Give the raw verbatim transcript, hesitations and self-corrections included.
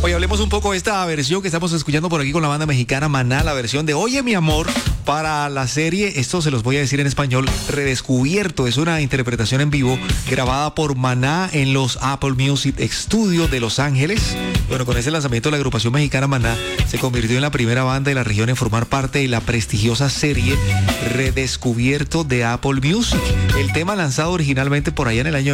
Oye, hablemos un poco de esta versión que estamos escuchando por aquí con la banda mexicana Maná, la versión de Oye mi amor para la serie, esto se los voy a decir en español, Redescubierto. Es una interpretación en vivo grabada por Maná en los Apple Music Studios de Los Ángeles. Bueno, con ese lanzamiento la agrupación mexicana Maná se convirtió en la primera banda de la región en formar parte de la prestigiosa serie Redescubierto de Apple Music. El tema lanzado originalmente por allá en el año